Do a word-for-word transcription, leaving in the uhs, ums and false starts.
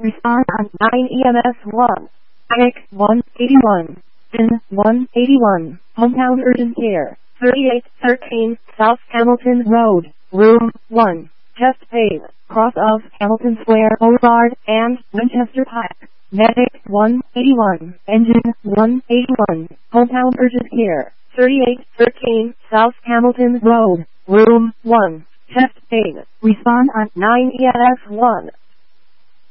Respond on nine E M S one. Panic one eighty-one. N one eighty-one. Hometown Urgent Care. thirty-eight thirteen South Hamilton Road. Room one. Chest pain. Cross of Hamilton Square Boulevard and Winchester Pike. Medic one eighty-one. Engine one eighty-one. Hometown Urgent Care. thirty-eight thirteen South Hamilton Road. Room one. Chest pain. Respond on nine E M S one.